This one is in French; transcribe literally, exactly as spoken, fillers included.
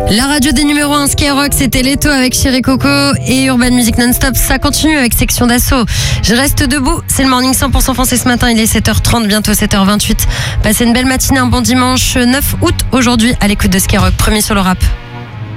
La radio des numéros un Skyrock, c'était Leto avec Chéri Coco et Urban Music Non-Stop. Ça continue avec Section d'Assaut. Je reste debout, c'est le morning cent pour cent français ce matin. Il est sept heures trente, bientôt sept heures vingt-huit. Passez une belle matinée, un bon dimanche neuf août aujourd'hui à l'écoute de Skyrock, premier sur le rap.